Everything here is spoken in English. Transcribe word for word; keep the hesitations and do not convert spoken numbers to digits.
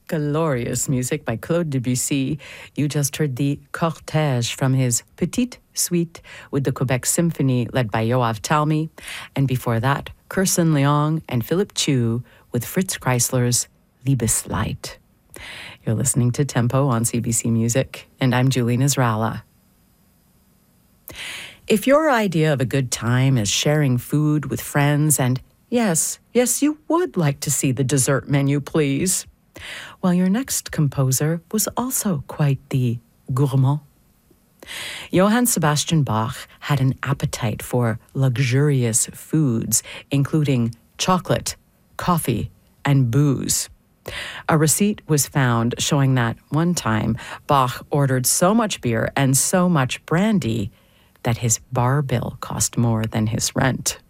Glorious music by Claude Debussy. You just heard the Cortège from his Petite Suite with the Quebec Symphony led by Yoav Talmy. And before that, Kirsten Leong and Philip Chu with Fritz Kreisler's Liebeslied. You're listening to Tempo on C B C Music, and I'm Julie Nasrallah. If your idea of a good time is sharing food with friends and yes, yes, you would like to see the dessert menu, please. Well, your next composer was also quite the gourmand. Johann Sebastian Bach had an appetite for luxurious foods, including chocolate, coffee, and booze. A receipt was found showing that one time Bach ordered so much beer and so much brandy that his bar bill cost more than his rent.